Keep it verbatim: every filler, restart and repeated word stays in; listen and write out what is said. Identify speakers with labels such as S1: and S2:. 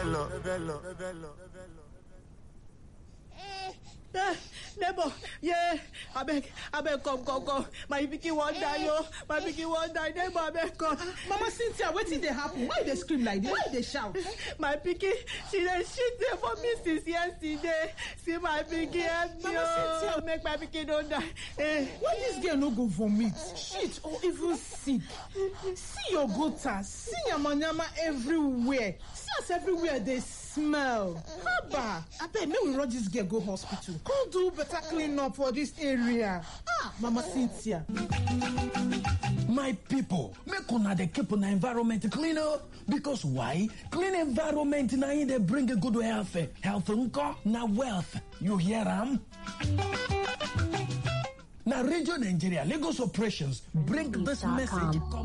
S1: Bello, bello, bello, bello.
S2: Eh, neighbor, yeah, I beg, I beg, come, come, come. My pikin won't die, yo. My pikin won't die, neighbor, I beg, come.
S3: Mama Cynthia, what did they happen? Why they scream like this? Why they shout?
S2: My pikin, she dey shit there for me since yesterday. See my pikin, help me, oh. Make my pikin don't die. Eh.
S3: Why this girl no go vomit, shit, or even sick? See your gutter, see yamayama everywhere. See us everywhere they smell. Haba, I bet me we rush this girl go hospital. Come do better clean up for this area. Ah, Mama Cynthia.
S4: My people, make una dey keep una environment clean up. Because why? Clean environment na in dey bring a good health. Health nko na wealth. You hear am? Na Radio Nigeria Lagos Operations bring this message.